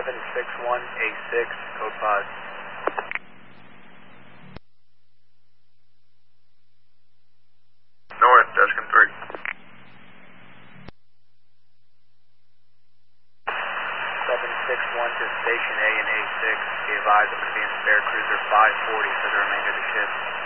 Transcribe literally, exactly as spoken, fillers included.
seven six one A six, code five. North, Descon three. seven six one to Station A and A six. Be advised I'm going to be in spare cruiser five forty for the remainder of the shift.